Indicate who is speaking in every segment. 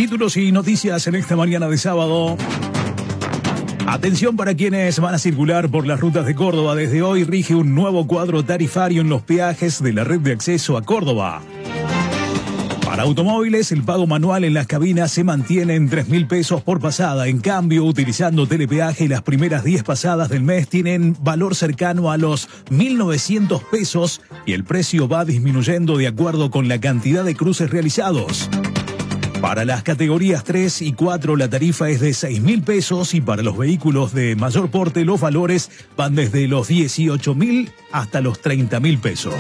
Speaker 1: Títulos y noticias en esta mañana de sábado. Atención para quienes van a circular por las rutas de Córdoba. Desde hoy rige un nuevo cuadro tarifario en los peajes de la red de acceso a Córdoba. Para automóviles, el pago manual en las cabinas se mantiene en 3.000 pesos por pasada. En cambio, utilizando telepeaje, las primeras 10 pasadas del mes tienen valor cercano a los 1.900 pesos y el precio va disminuyendo de acuerdo con la cantidad de cruces realizados. Para las categorías 3 y 4 la tarifa es de 6.000 pesos y para los vehículos de mayor porte los valores van desde los 18.000 hasta los 30.000 pesos.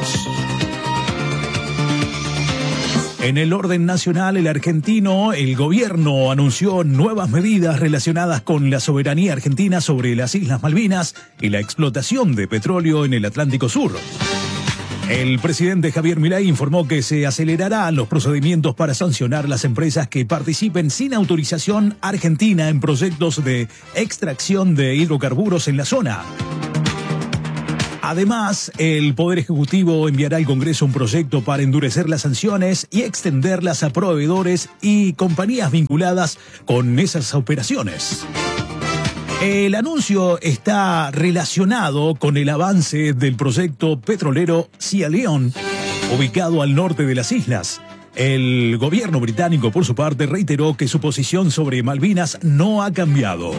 Speaker 1: En el orden nacional, el gobierno anunció nuevas medidas relacionadas con la soberanía argentina sobre las Islas Malvinas y la explotación de petróleo en el Atlántico Sur. El presidente Javier Milei informó que se acelerarán los procedimientos para sancionar las empresas que participen sin autorización argentina en proyectos de extracción de hidrocarburos en la zona. Además, el Poder Ejecutivo enviará al Congreso un proyecto para endurecer las sanciones y extenderlas a proveedores y compañías vinculadas con esas operaciones. El anuncio está relacionado con el avance del proyecto petrolero Sierra Leone, ubicado al norte de las islas. El gobierno británico, por su parte, reiteró que su posición sobre Malvinas no ha cambiado.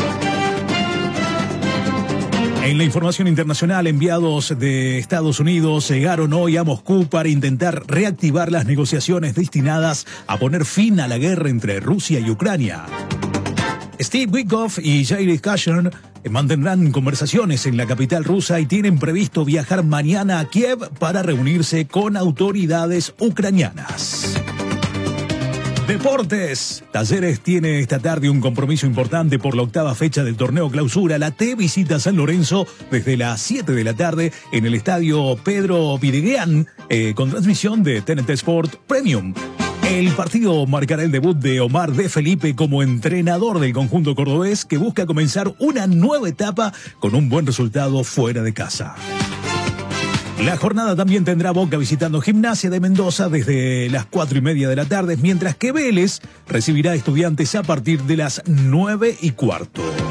Speaker 1: En la información internacional, enviados de Estados Unidos llegaron hoy a Moscú para intentar reactivar las negociaciones destinadas a poner fin a la guerra entre Rusia y Ucrania. Steve Witkoff y Jared Kushner mantendrán conversaciones en la capital rusa y tienen previsto viajar mañana a Kiev para reunirse con autoridades ucranianas. Deportes. Talleres tiene esta tarde un compromiso importante por la 8ª fecha del torneo clausura. La T visita San Lorenzo desde las 7 de la tarde en el estadio Pedro Videguián con transmisión de TNT Sport Premium. El partido marcará el debut de Omar de Felipe como entrenador del conjunto cordobés que busca comenzar una nueva etapa con un buen resultado fuera de casa. La jornada también tendrá Boca visitando Gimnasia de Mendoza desde las 4:30 de la tarde, mientras que Vélez recibirá a Estudiantes a partir de las 9:15.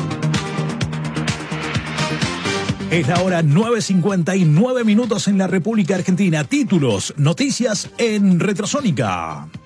Speaker 1: Es la hora 9:59 en la República Argentina. Títulos, noticias en Retrosónica.